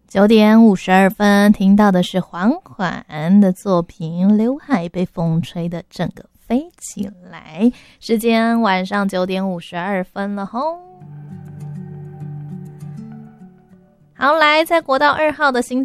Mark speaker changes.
Speaker 1: 9:52，听到的是缓缓的作品《刘海被风吹的整个飞起来》。时间晚上9:52了吼。好，来在国道2号的行